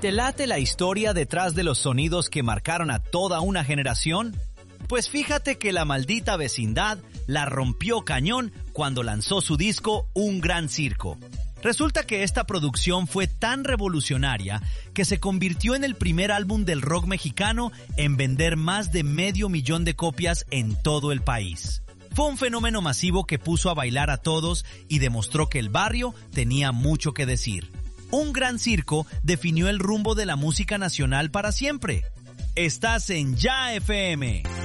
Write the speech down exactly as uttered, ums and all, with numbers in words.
¿Te late la historia detrás de los sonidos que marcaron a toda una generación? Pues fíjate que La Maldita Vecindad la rompió cañón cuando lanzó su disco Un Gran Circo. Resulta que esta producción fue tan revolucionaria que se convirtió en el primer álbum del rock mexicano en vender más de medio millón de copias en todo el país. Fue un fenómeno masivo que puso a bailar a todos y demostró que el barrio tenía mucho que decir. Un Gran Circo definió el rumbo de la música nacional para siempre. Estás en Ya F M.